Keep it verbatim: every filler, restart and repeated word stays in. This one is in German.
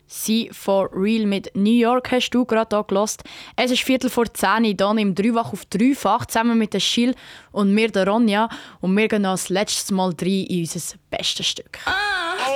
«Sie for Real» mit «New York» hast du gerade hier gehört. Es ist Viertel vor zehn, hier im Dreiwach auf Dreifach, zusammen mit der Schill und mir, der Ronja. Und wir gehen noch das letzte Mal rein in unser bestes Stück. Ah.